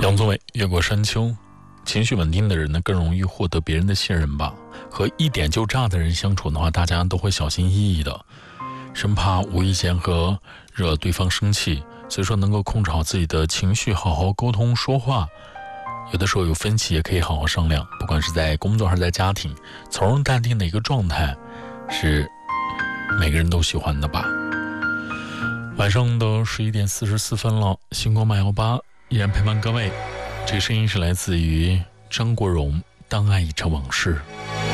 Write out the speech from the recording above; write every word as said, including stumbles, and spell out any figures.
杨宗纬越过山丘，情绪稳定的人呢，更容易获得别人的信任吧。和一点就炸的人相处的话，大家都会小心翼翼的，生怕无意间和惹对方生气，所以说能够控制好自己的情绪，好好沟通说话。有的时候有分歧也可以好好商量，不管是在工作还是在家庭，从容淡定的一个状态是每个人都喜欢的吧。晚上的十一点四十四分了，星光漫游吧依然陪伴各位。这个声音是来自于张国荣《当爱已成往事》。